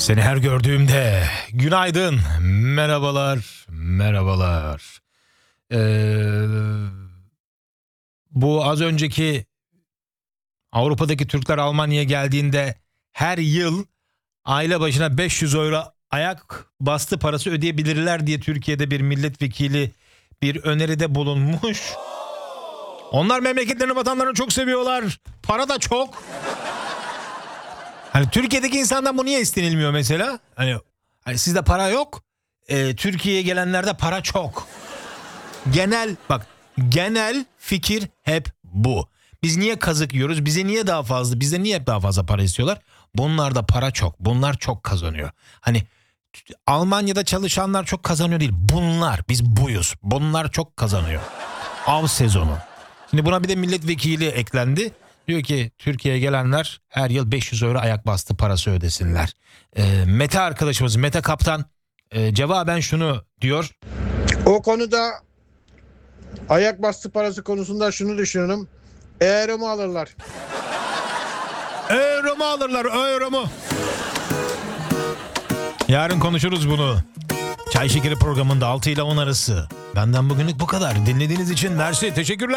Seni her gördüğümde günaydın, merhabalar, merhabalar. Bu az önceki Avrupa'daki Türkler Almanya'ya geldiğinde her yıl aile başına 500 euro ayak bastı parası ödeyebilirler diye Türkiye'de bir milletvekili bir öneride bulunmuş. Onlar memleketlerini, vatanlarını çok seviyorlar. Para da çok. Hani Türkiye'deki insandan bu niye istenilmiyor mesela? Hani sizde para yok. Türkiye'ye gelenlerde para çok. Genel fikir hep bu. Biz niye kazık yiyoruz? Bize niye daha fazla? Bize niye hep daha fazla para istiyorlar? Bunlarda para çok. Bunlar çok kazanıyor. Hani Almanya'da çalışanlar çok kazanıyor değil. Biz buyuz. Bunlar çok kazanıyor. Av sezonu. Şimdi buna bir de milletvekili eklendi. Diyor ki Türkiye'ye gelenler her yıl 500 euro ayak bastı parası ödesinler. Mete arkadaşımız, Mete Kaptan cevaben şunu diyor. O konuda ayak bastı parası konusunda şunu düşünüyorum. Euro mu alırlar? Euro mu alırlar? Euro mu? Yarın konuşuruz bunu. Çay Şekeri programında 6 ile 10 arası. Benden bugünlük bu kadar. Dinlediğiniz için mersi. Teşekkürler.